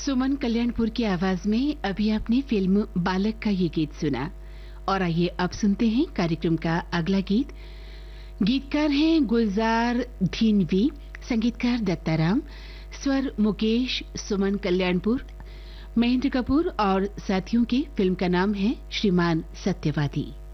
सुमन कल्याणपुर की आवाज में अभी आपने फिल्म बालक का ये गीत सुना। और आइए अब सुनते हैं कार्यक्रम का अगला गीत। गीतकार हैं गुलजार धीनवी, संगीतकार दत्ताराम, स्वर मुकेश, सुमन कल्याणपुर, महेंद्र कपूर और साथियों के। फिल्म का नाम है श्रीमान सत्यवादी।